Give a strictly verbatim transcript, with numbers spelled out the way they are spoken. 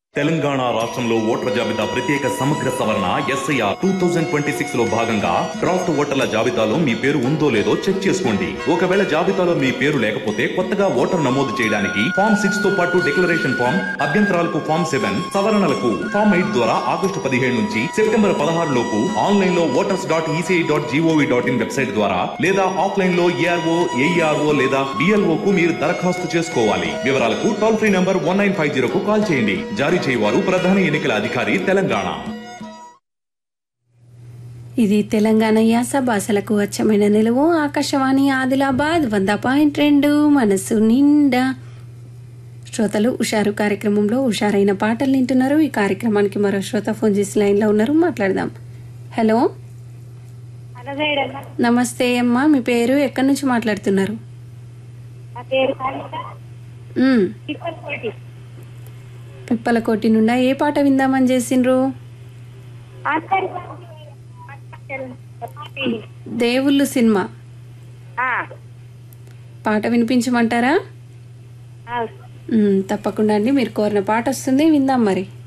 తెలంగాణ రాష్ట్రంలో ఓటర్ల జాబితా ప్రత్యేక సమగ్ర సవరణ SIR two thousand twenty six లో భాగంగా డ్రాఫ్ట్ ఓటర్ల జాబితాలో మీ పేరు ఉందో లేదో చెక్ చేసుకోండి. ఒకవేళ జాబితాలో మీ పేరు లేకపోతే కొత్తగా ఓటర్ నమోదు చేయడానికి ఫామ్ సిక్స్ తో పాటు డిక్లరేషన్ ఫామ్, అభ్యంతరాలకు ఫామ్ సెవెన్, సవరణలకు ఫామ్ ఎయిట్ ద్వారా ఆగస్టు పదిహేడు నుంచి సెప్టెంబర్ పదహారు లోపు ఆన్లైన్ లో voters dot ECI dot GOV dot in website ద్వారా లేదా ఆఫ్లైన్ లో ఏఆర్ఓ ఏఈఆర్ఓ లేదా డిఎల్ఓ కు మీరు దరఖాస్తు చేసుకోవాలి. వివరాలకు toll free number one nine five zero కు కాల్ చేయండి. జారీ చేయవారు ప్రధాన ఎన్నికల అధికారి తెలంగాణ. ఇది తెలంగాణ యాస భాషలకు అచ్చమైన నిలువు. ఆకాశవాణి ఆదిలాబాద్ వంద పాయింట్ రెండు మనసు నిండా. శ్రోతలు హుషారు కార్యక్రమంలో హుషారైన పాటలు వింటున్నారు. ఈ కార్యక్రమానికి మరో శ్రోత ఫోన్ చేసి లైన్ లో ఉన్నారు, మాట్లాడదాం. హలో, నమస్తే అమ్మా, మీ పేరు, ఎక్కడి నుంచి మాట్లాడుతున్నారు? పిప్పలకోటి నుండా. ఏ పాట విందామని చేసిండ్రు? దేవుళ్ళు సినిమా పాట వినిపించమంటారా? తప్పకుండా అండి, మీరు కోరిన పాట వస్తుంది, విందాం మరి.